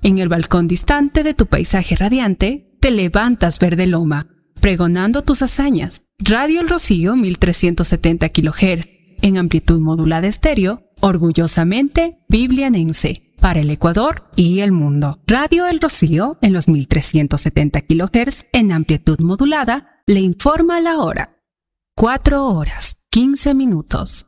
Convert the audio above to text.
En el balcón distante de tu paisaje radiante, te levantas verde loma, pregonando tus hazañas. Radio El Rocío 1370 kHz, en amplitud modulada estéreo, orgullosamente biblianense, para el Ecuador y el mundo. Radio El Rocío, en los 1370 kHz, en amplitud modulada, le informa la hora. 4 horas, 15 minutos.